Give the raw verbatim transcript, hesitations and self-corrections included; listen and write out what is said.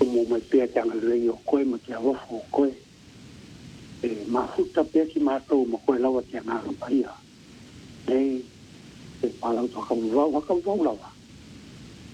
mo mai pia tanga le o koe ma te awa fo koe. E ma futa pia ki mātou ma koe lawa te ngā rampaia. Nei, e pālau to ka mwau, haka mwau lawa.